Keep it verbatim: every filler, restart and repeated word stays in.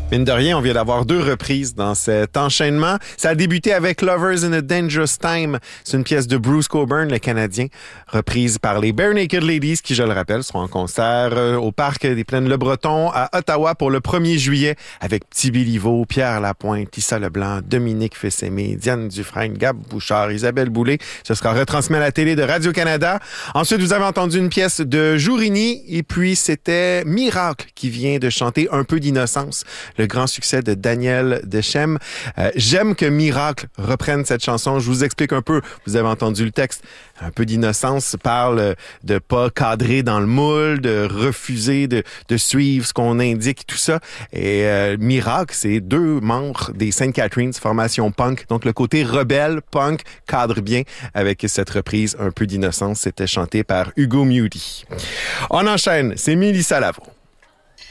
Mine de rien, on vient d'avoir deux reprises dans cet enchaînement. Ça a débuté avec Lovers in a Dangerous Time. C'est une pièce de Bruce Cockburn, le Canadien, reprise par les Bare Naked Ladies, qui, je le rappelle, seront en concert euh, au Parc des Plaines-le-Breton à Ottawa pour le premier juillet avec Petit Béliveau, Pierre Lapointe, Issa Leblanc, Dominique Fils-Aimé, Diane Dufresne, Gab Bouchard, Isabelle Boulay. Ce sera retransmis à la télé de Radio-Canada. Ensuite, vous avez entendu une pièce de Jourini et puis c'était Miracle qui vient de chanter Un peu d'innocence. Le grand succès de Daniel Deschêmes. Euh, j'aime que Miracle reprenne cette chanson. Je vous explique un peu. Vous avez entendu le texte. Un peu d'innocence parle de pas cadrer dans le moule, de refuser de, de suivre ce qu'on indique, tout ça. Et euh, Miracle, c'est deux membres des Sainte Catherine, formation punk. Donc le côté rebelle, punk, cadre bien avec cette reprise Un peu d'innocence. C'était chanté par Hugo Muti. On enchaîne. C'est Mélissa Lavo.